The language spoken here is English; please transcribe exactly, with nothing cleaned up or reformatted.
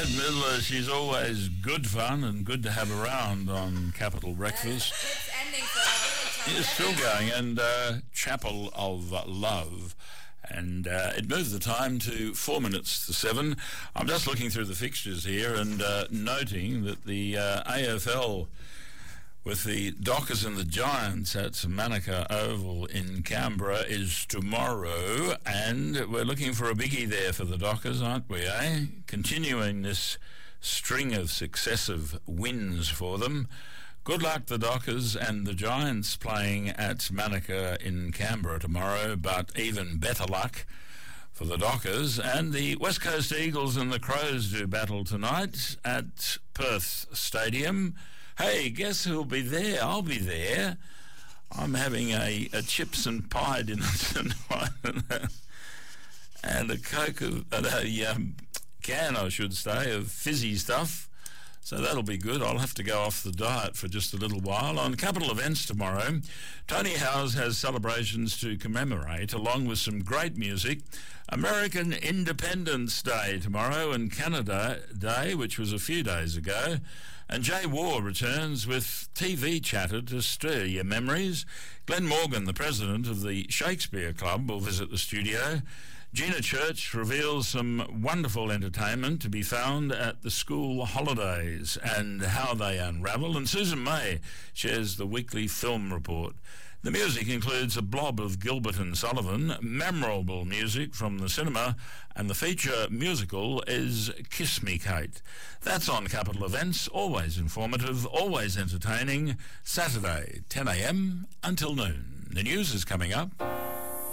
Ted Midler, she's always good fun and good to have around on Capital Breakfast. It's ending for a really It's still going, and uh, Chapel of Love. And uh, it moved the time to four minutes to seven. I'm just looking through the fixtures here and uh, noting that the uh, A F L with the Dockers and the Giants at Manuka Oval in Canberra is tomorrow, and we're looking for a biggie there for the Dockers, aren't we, eh? Continuing this string of successive wins for them. Good luck, the Dockers and the Giants playing at Manuka in Canberra tomorrow, but even better luck for the Dockers. And the West Coast Eagles and the Crows do battle tonight at Perth Stadium. Hey, guess who'll be there? I'll be there. I'm having a, a chips and pie dinner tonight and a Coke, of, a um, can, I should say, of fizzy stuff. So that'll be good. I'll have to go off the diet for just a little while. On Capital Events tomorrow, Tony Howes has celebrations to commemorate, along with some great music. American Independence Day tomorrow and Canada Day, which was a few days ago. And Jay Waugh returns with T V chatter to stir your memories. Glenn Morgan, the president of the Shakespeare Club, will visit the studio. Gina Church reveals some wonderful entertainment to be found at the school holidays and how they unravel. And Susan May shares the weekly film report. The music includes a blob of Gilbert and Sullivan, memorable music from the cinema, and the feature musical is Kiss Me Kate. That's on Capital Events, always informative, always entertaining, Saturday, ten a.m. until noon. The news is coming up.